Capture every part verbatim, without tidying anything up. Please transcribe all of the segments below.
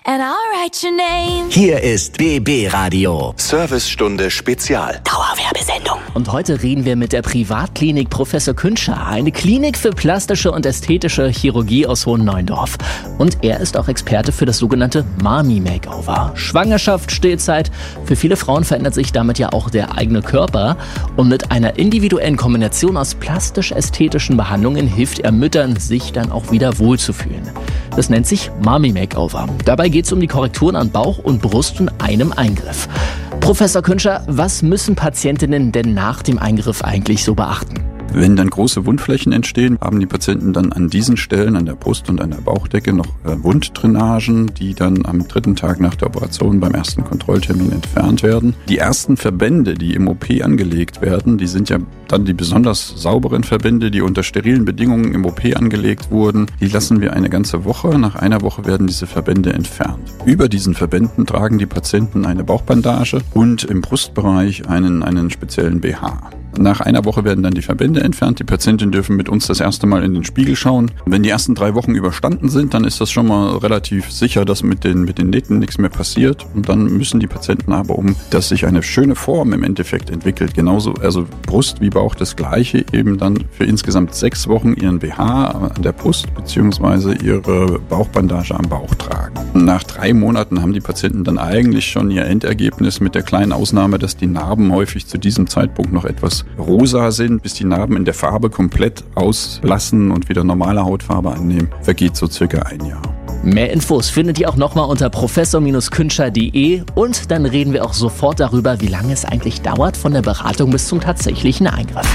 and I'll write your name. Hier ist B B Radio. Servicestunde Spezial. Dauerwerbesendung. Und heute reden wir mit der Privatklinik Professor Künscher, eine Klinik für plastische und ästhetische Chirurgie aus Hohenneuendorf. Und er ist auch Experte für das sogenannte Mami Makeover. Schwangerschaft, Stillzeit. Für viele Frauen verändert sich damit ja auch der eigene Körper. Und mit einer individuellen Kombination aus plastisch-ästhetischen Behandlungen hilft er Müttern, sich dann auch wieder wohlzufühlen. Das nennt sich Mami Makeover. Dabei geht es um die Korrekturen an Bauch und Brust in einem Eingriff. Professor Künscher, was müssen Patientinnen denn nach dem Eingriff eigentlich so beachten? Wenn dann große Wundflächen entstehen, haben die Patienten dann an diesen Stellen, an der Brust und an der Bauchdecke noch äh, Wunddrainagen, die dann am dritten Tag nach der Operation beim ersten Kontrolltermin entfernt werden. Die ersten Verbände, die im O P angelegt werden, die sind ja dann die besonders sauberen Verbände, die unter sterilen Bedingungen im O P angelegt wurden. Die lassen wir eine ganze Woche. Nach einer Woche werden diese Verbände entfernt. Über diesen Verbänden tragen die Patienten eine Bauchbandage und im Brustbereich einen, einen speziellen B H. Nach einer Woche werden dann die Verbände entfernt. Die Patientinnen dürfen mit uns das erste Mal in den Spiegel schauen. Wenn die ersten drei Wochen überstanden sind, dann ist das schon mal relativ sicher, dass mit den, mit den Nähten nichts mehr passiert. Und dann müssen die Patienten aber, um dass sich eine schöne Form im Endeffekt entwickelt, genauso, also Brust wie Bauch das Gleiche, eben dann für insgesamt sechs Wochen ihren B H an der Brust bzw. ihre Bauchbandage am Bauch tragen. Nach drei Monaten haben die Patienten dann eigentlich schon ihr Endergebnis, mit der kleinen Ausnahme, dass die Narben häufig zu diesem Zeitpunkt noch etwas rosa sind, bis die Narben in der Farbe komplett auslassen und wieder normale Hautfarbe annehmen, vergeht so circa ein Jahr. Mehr Infos findet ihr auch nochmal unter professor Künscher punkt de und dann reden wir auch sofort darüber, wie lange es eigentlich dauert von der Beratung bis zum tatsächlichen Eingriff.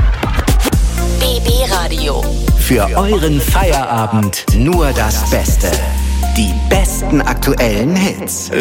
B B Radio. Für euren Feierabend nur das Beste. Die besten aktuellen Hits.